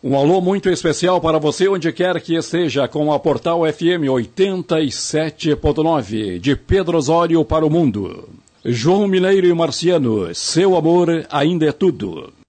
Um alô muito especial para você onde quer que esteja com a Portal FM 87.9 de Pedro Osório para o mundo. João Mineiro e Marciano, seu amor ainda é tudo.